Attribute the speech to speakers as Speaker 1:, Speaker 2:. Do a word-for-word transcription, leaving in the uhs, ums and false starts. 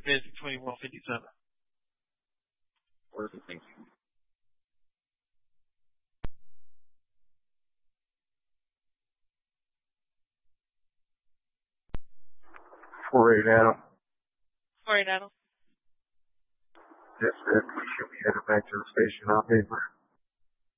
Speaker 1: basic twenty-one fifty-seven.
Speaker 2: Perfect. Thank you.
Speaker 3: four eight Adam.
Speaker 1: All right, Adam.
Speaker 3: Yes, sir. We should be headed back to the station on paper.